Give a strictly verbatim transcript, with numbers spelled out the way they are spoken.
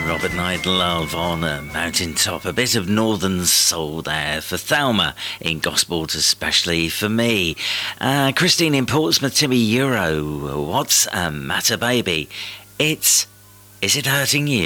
Robert Night Love on a mountaintop. A bit of northern soul there for Thelma in Gosport, especially for me. Uh, Christine in Portsmouth, Timmy Euro. What's a matter, baby? It's, is it hurting you?